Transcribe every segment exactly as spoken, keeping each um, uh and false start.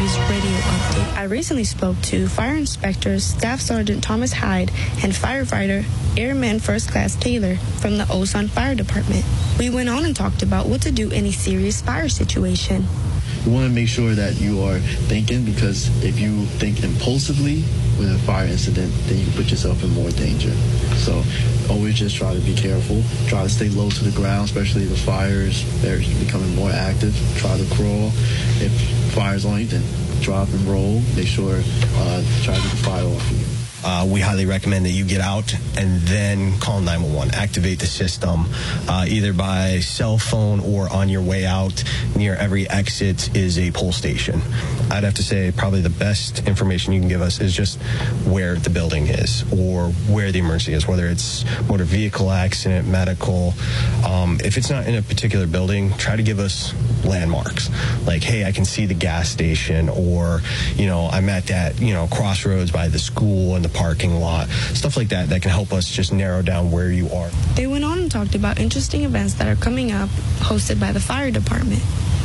Humphreys radio update. I recently spoke to Fire Inspector Staff Sergeant Thomas Hyde and firefighter Airman First Class Taylor from the Osan Fire Department. We went on and talked about what to do in a serious fire situation. You want to make sure that you are thinking, because if you think impulsively with a fire incident, then you put yourself in more danger. So always just try to be careful. Try to stay low to the ground, especially the fires. They're becoming more active. Try to crawl. If fire's on you, then drop and roll. Make sure, uh, try to get the fire off of you. Uh, we highly recommend that you get out and then call nine one one. Activate the system uh, either by cell phone or on your way out. Near every exit is a pole station. I'd have to say probably the best information you can give us is just where the building is or where the emergency is, whether it's motor vehicle accident, medical. Um, if it's not in a particular building, try to give us landmarks. Like, hey, I can see the gas station, or, you know, I'm at that, you know, crossroads by the school and the parking lot, stuff like that that can help us just narrow down where you are. They went on and talked about interesting events that are coming up hosted by the fire department.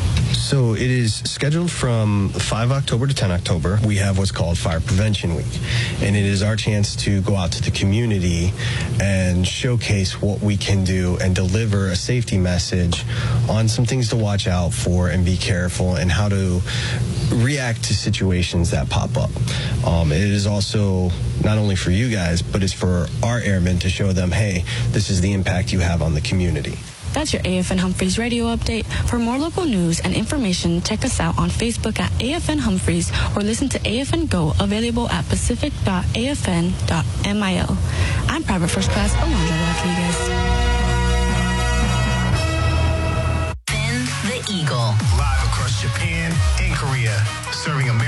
So it is scheduled from five October to ten October. We have what's called Fire Prevention Week, and it is our chance to go out to the community and showcase what we can do and deliver a safety message on some things to watch out for and be careful, and how to react to situations that pop up. Um, it is also not only for you guys, but it's for our airmen to show them, hey, this is the impact you have on the community. That's your A F N Humphreys radio update. For more local news and information, check us out on Facebook at A F N Humphreys or listen to A F N Go, available at pacific dot a f n dot mil. I'm Private First Class Alondra Rodriguez. Finn the Eagle. Live across Japan and Korea, serving America.